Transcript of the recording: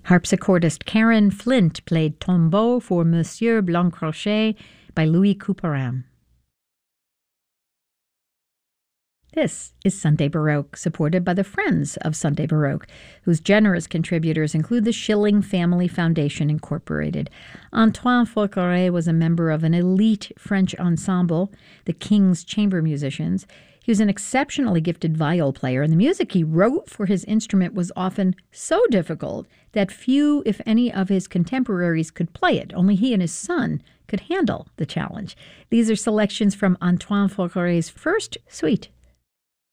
Harpsichordist Karen Flint played Tombeau for Monsieur Blancrochet by Louis Couperin. This is Sunday Baroque, supported by the Friends of Sunday Baroque, whose generous contributors include the Schilling Family Foundation, Incorporated. Antoine Forqueray was a member of an elite French ensemble, the King's Chamber Musicians. He was an exceptionally gifted viol player, and the music he wrote for his instrument was often so difficult that few, if any, of his contemporaries could play it. Only he and his son could handle the challenge. These are selections from Antoine Forqueray's first suite.